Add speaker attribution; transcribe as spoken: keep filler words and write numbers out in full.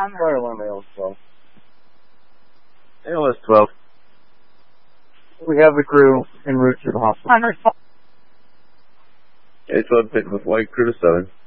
Speaker 1: Right along the A L S twelve.
Speaker 2: A L S twelve.
Speaker 1: We have the crew en route to the hospital.
Speaker 2: A twelve taking the flight, crew to seven.